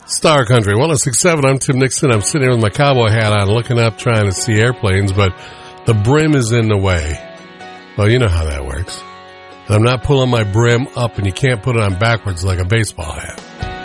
Star Country 106.7. I'm Tim Nixon. I'm sitting here with my cowboy hat on, looking up, trying to see airplanes, but the brim is in the way. Well, you know how that works. I'm not pulling my brim up, and you can't put it on backwards like a baseball hat.